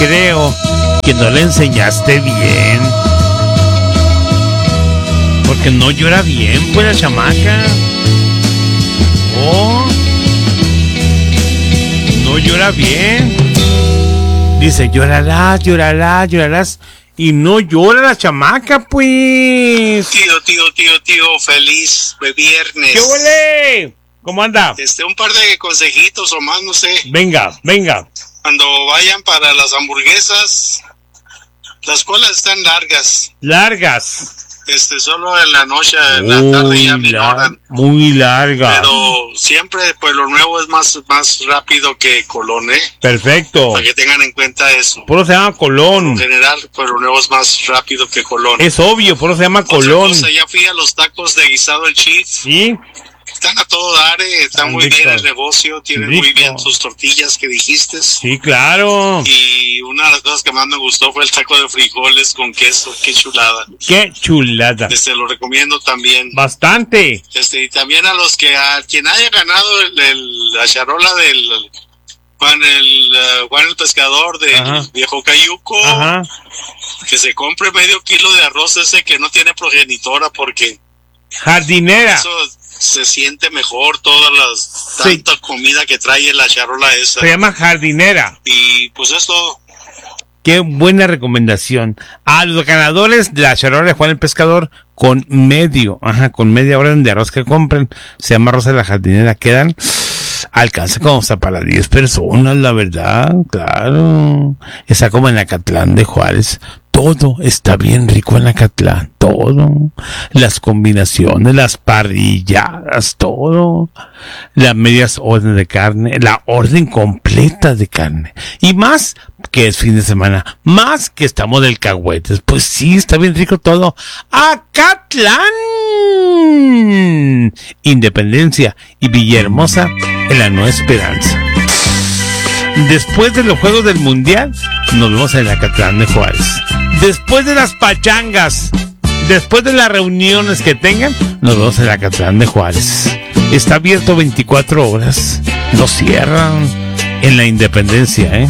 creo que no le enseñaste bien. Porque no llora bien, pues, la chamaca. Oh, no llora bien. Dice, llorarás, llorarás, llorarás. Y no llora la chamaca, pues. Tío, feliz viernes. ¿Qué huele? ¿Cómo anda? Un par de consejitos o más, no sé. Venga. Cuando vayan para las hamburguesas, las colas están largas. Solo en la noche, en la tarde ya minoran. Muy larga. Pero siempre, pues lo nuevo es más rápido que Colón, ¿eh? Perfecto. Para que tengan en cuenta eso. Por eso se llama Colón. En general, pues lo nuevo es más rápido que Colón. Es obvio, por eso se llama Colón. Otra cosa, ya fui a los tacos de guisado el Chief. ¿Sí? Están a todo dar, están muy bien el negocio, tienen muy bien sus tortillas que dijiste. Sí, claro. Y una de las cosas que más me gustó fue el taco de frijoles con queso, qué chulada. Qué chulada. Lo recomiendo también. Bastante. Y también a quien haya ganado la charola del Juan el Pescador del Viejo Cayuco, que se compre medio kilo de arroz ese que no tiene progenitora, porque jardinera. Eso se siente mejor, tanta comida que trae la charola esa. Se llama jardinera. Y pues es todo. Qué buena recomendación. A los ganadores de la charola de Juan el Pescador, con media orden de arroz que compren, se llama arroz de la jardinera, alcanza como hasta para 10 personas, la verdad, claro. Está como en Acatlán de Juárez. Todo está bien rico en Acatlán, todo. Las combinaciones, las parrilladas, todo. Las medias órdenes de carne, la orden completa de carne. Y más que es fin de semana, más que estamos del Cagüetes. Pues sí, está bien rico todo. Acatlán, Independencia y Villahermosa en la Nueva Esperanza. Después de los Juegos del Mundial, nos vemos en Acatlán de Juárez. Después de las pachangas, después de las reuniones que tengan, nos vemos en Acatlán de Juárez. Está abierto 24 horas. No cierran en la Independencia, ¿eh?